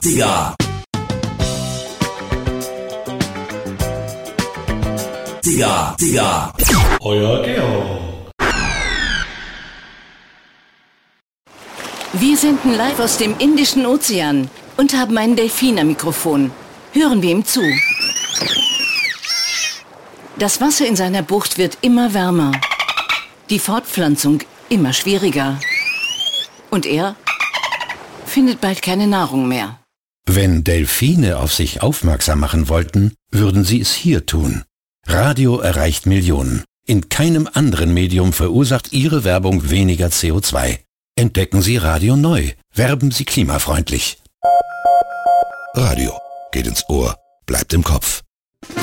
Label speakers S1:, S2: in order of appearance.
S1: Digga.
S2: Euer Georg.
S3: Wir senden live aus dem Indischen Ozean und haben einen Delfin am Mikrofon. Hören wir ihm zu. Das Wasser in seiner Bucht wird immer wärmer. Die Fortpflanzung immer schwieriger. Und er findet bald keine Nahrung mehr.
S4: Wenn Delfine auf sich aufmerksam machen wollten, würden sie es hier tun. Radio erreicht Millionen. In keinem anderen Medium verursacht Ihre Werbung weniger CO2. Entdecken Sie Radio neu. Werben Sie klimafreundlich. Radio geht ins Ohr, bleibt im Kopf.